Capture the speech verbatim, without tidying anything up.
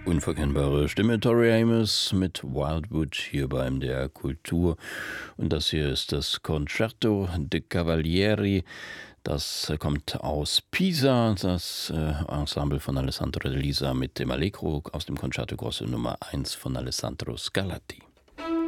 Unverkennbare Stimme Tori Amos mit Wildwood hier bei M D R Kultur. Und das hier ist das Concerto de Cavalieri. Das kommt aus Pisa, das äh, Ensemble von Alessandro De Lisa mit dem Allegro aus dem Concerto Grosso Nummer eins von Alessandro Scarlatti.